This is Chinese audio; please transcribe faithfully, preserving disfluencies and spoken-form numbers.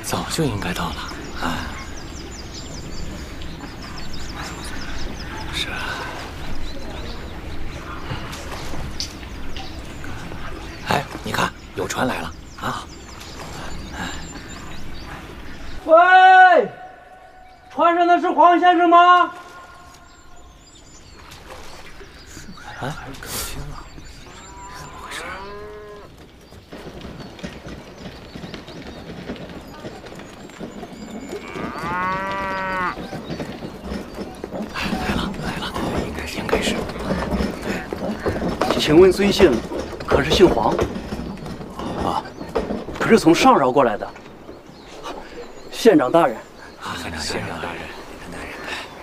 早就应该到了啊。是啊。哎，你看，有船来了啊！ 喂，船上的是黄先生吗？ 啊，可听了，怎么回事？来了来了，应该是应该是。 请问尊姓？可是姓黄？啊，可是从上饶过来的。县长大人，